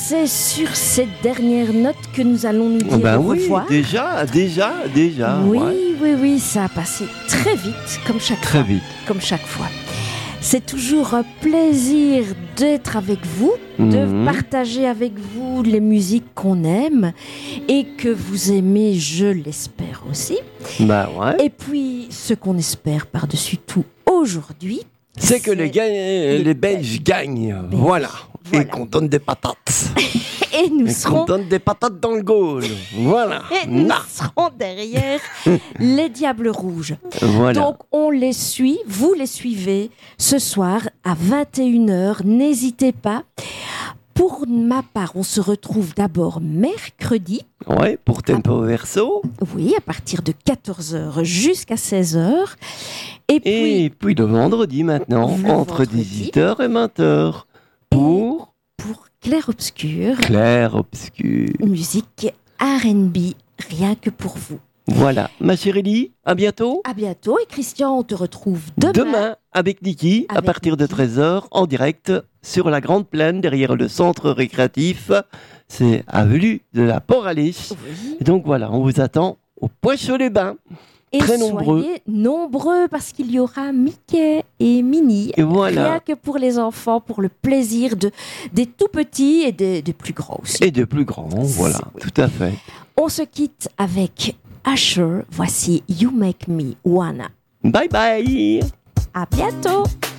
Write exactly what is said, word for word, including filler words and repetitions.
c'est sur cette dernière note que nous allons nous dire Ben au oui, revoir. déjà, déjà, déjà. Oui, ouais. oui, oui, ça a passé très vite, comme chaque Très fois. vite. Comme chaque fois. C'est toujours un plaisir d'être avec vous, de Mhm. partager avec vous les musiques qu'on aime et que vous aimez, je l'espère aussi. Bah ouais. Et puis, ce qu'on espère par-dessus tout aujourd'hui, C'est que les, ga- les Belges gagnent. Voilà. Voilà. Et qu'on donne des patates. et nous Et serons qu'on donne des patates dans le goal. Voilà. Et nous Na. serons derrière les Diables Rouges. Voilà. Donc, on les suit, vous les suivez ce soir à vingt et une heures. N'hésitez pas. Pour ma part, on se retrouve d'abord mercredi. Ouais, pour Tempo Verso. Oui, à partir de quatorze heures jusqu'à seize heures. Et puis, Et puis le vendredi maintenant, Le entre vendredi. dix-huit heures et vingt heures. Pour pour Clair Obscur, Clair Obscur. musique R and B, rien que pour vous. Voilà. Ma chérie Lee, à bientôt. À bientôt. Et Christian, on te retrouve demain. Demain, avec Niki, à Avec partir de Niki. treize heures, en direct, sur la Grande Plaine, derrière le centre récréatif. C'est avenue de la Port-Alice. Oui. Et donc voilà, on vous attend au Poisson-les-Bains. Et Très nombreux. soyez nombreux parce qu'il y aura Mickey et Minnie. Et voilà. Rien que pour les enfants, pour le plaisir de, des tout petits et des, des plus grands aussi. Et de plus grands, voilà, Oui. tout à fait. On se quitte avec Usher. Voici You Make Me Wanna. Bye bye. À bientôt.